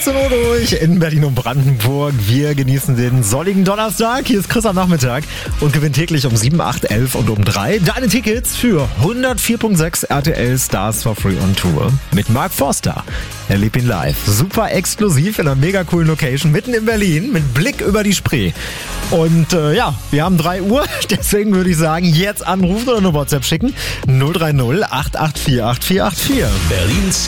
18 Uhr durch in Berlin und Brandenburg. Wir genießen den sonnigen Donnerstag. Hier ist Chris am Nachmittag und gewinnt täglich um 7, 8, 11 und um 3 deine Tickets für 104.6 RTL Stars for Free on Tour mit Mark Forster. Erleb ihn live. Super exklusiv in einer mega coolen Location mitten in Berlin mit Blick über die Spree. Und wir haben 3 Uhr, deswegen würde ich sagen, jetzt anrufen oder eine WhatsApp schicken. 030 884 8484. Berlins